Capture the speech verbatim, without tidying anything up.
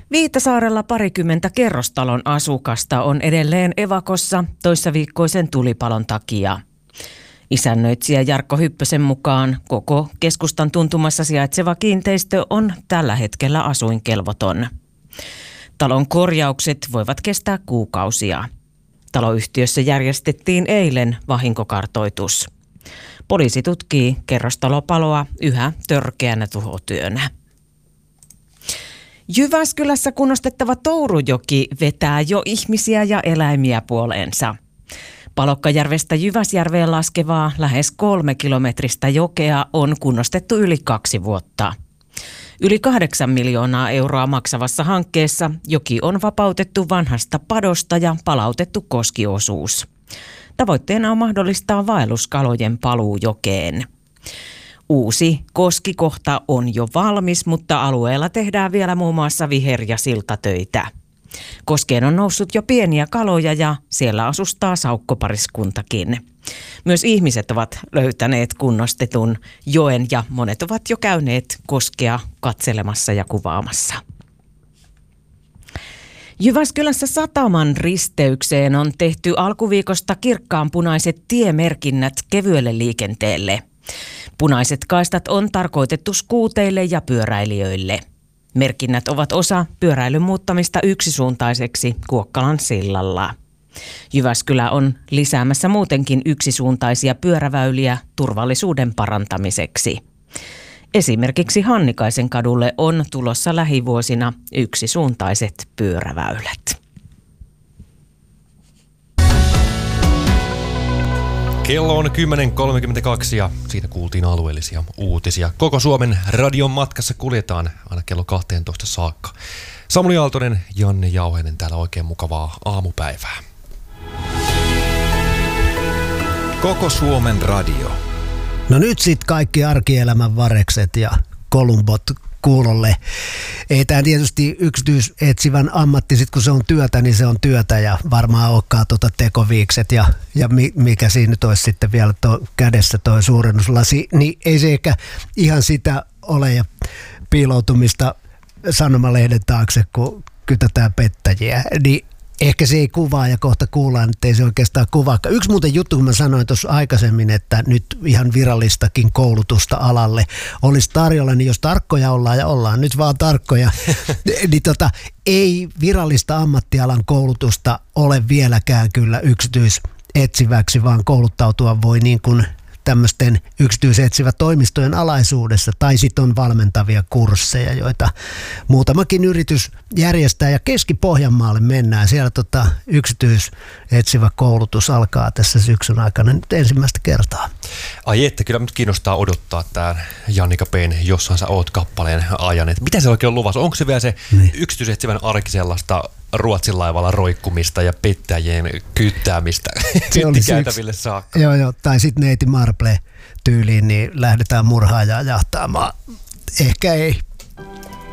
Viitasaarella parikymmentä kerrostalon asukasta on edelleen evakossa toissaviikkoisen tulipalon takia. Isännöitsijä Jarkko Hyppösen mukaan koko keskustan tuntumassa sijaitseva kiinteistö on tällä hetkellä asuinkelvoton. Talon korjaukset voivat kestää kuukausia. Taloyhtiössä järjestettiin eilen vahinkokartoitus. Poliisi tutkii kerrostalopaloa yhä törkeänä tuhotyönä. Jyväskylässä kunnostettava Tourujoki vetää jo ihmisiä ja eläimiä puoleensa. Palokkajärvestä Jyväsjärveen laskevaa lähes kolme kilometristä jokea on kunnostettu yli kaksi vuotta. Yli kahdeksan miljoonaa euroa maksavassa hankkeessa joki on vapautettu vanhasta padosta ja palautettu koskiosuus. Tavoitteena on mahdollistaa vaelluskalojen paluu jokeen. Uusi koskikohta on jo valmis, mutta alueella tehdään vielä muun muassa viher- ja siltatöitä. Koskeen on noussut jo pieniä kaloja ja siellä asustaa saukkopariskuntakin. Myös ihmiset ovat löytäneet kunnostetun joen ja monet ovat jo käyneet koskea katselemassa ja kuvaamassa. Jyväskylässä Sataman risteykseen on tehty alkuviikosta kirkkaanpunaiset tiemerkinnät kevyelle liikenteelle. Punaiset kaistat on tarkoitettu skuuteille ja pyöräilijöille. Merkinnät ovat osa pyöräilyn muuttamista yksisuuntaiseksi Kuokkalan sillalla. Jyväskylä on lisäämässä muutenkin yksisuuntaisia pyöräväyliä turvallisuuden parantamiseksi. Esimerkiksi Hannikaisen kadulle on tulossa lähivuosina yksisuuntaiset pyöräväylät. Kello on kymmenen kolmekymmentäkaksi ja siitä kuultiin alueellisia uutisia. Koko Suomen radion matkassa kuljetaan aina kello kaksitoista saakka. Samuli Aaltonen, Janne Jauheinen täällä, oikein mukavaa aamupäivää. Koko Suomen radio. No nyt sitten kaikki arkielämän varekset ja kolumbot kuulolle. Ei tämä tietysti yksityisetsivän ammatti, sit kun se on työtä, niin se on työtä ja varmaan olekaan tuota tekoviikset ja, ja mi, mikä siinä nyt olisi sitten vielä to, kädessä toi suurennuslasi, niin ei se ehkä ihan sitä ole ja piiloutumista sanomalehden taakse, kun kytätään pettäjiä, niin ehkä se ei kuvaa ja kohta kuullaan, että ei se oikeastaan kuvaa. Yksi muuten juttu, kun mä sanoin tuossa aikaisemmin, että nyt ihan virallistakin koulutusta alalle olisi tarjolla, niin jos tarkkoja ollaan ja ollaan nyt vaan tarkkoja, niin tota, ei virallista ammattialan koulutusta ole vieläkään kyllä yksityisetsiväksi, vaan kouluttautua voi niin kuin tämmöisten yksityisetsivä toimistojen alaisuudessa, tai sitten on valmentavia kursseja, joita muutamakin yritys järjestää, ja Keski-Pohjanmaalle mennään. Siellä tota yksityisetsivä koulutus alkaa tässä syksyn aikana nyt ensimmäistä kertaa. Ai että, kyllä nyt kiinnostaa odottaa tämä Jannika Peen Jossain sä oot -kappaleen ajan. Et mitä se oikein on luvassa? Onko se vielä se niin yksityisetsivän arki sellaista Ruotsin laivalla roikkumista ja pettäjien kyttäämistä syttikäytäville saakka? Joo, joo. Tai sitten neiti Marple tyyliin, niin lähdetään murhaajaa jahtaamaan. Ehkä ei.